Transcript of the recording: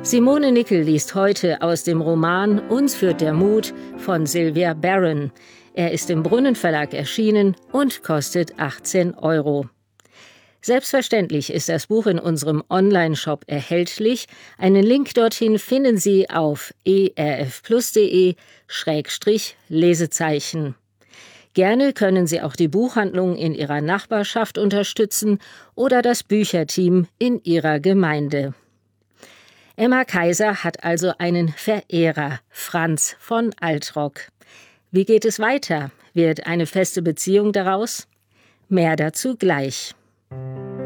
Simone Nickel liest heute aus dem Roman »Uns führt der Mut« von Sylvia Baron. Er ist im Brunnen-Verlag erschienen und kostet 18 €. Selbstverständlich ist das Buch in unserem Online-Shop erhältlich. Einen Link dorthin finden Sie auf erfplus.de/Lesezeichen. Gerne können Sie auch die Buchhandlung in Ihrer Nachbarschaft unterstützen oder das Bücherteam in Ihrer Gemeinde. Emma Kaiser hat also einen Verehrer, Franz von Altrock. Wie geht es weiter? Wird eine feste Beziehung daraus? Mehr dazu gleich.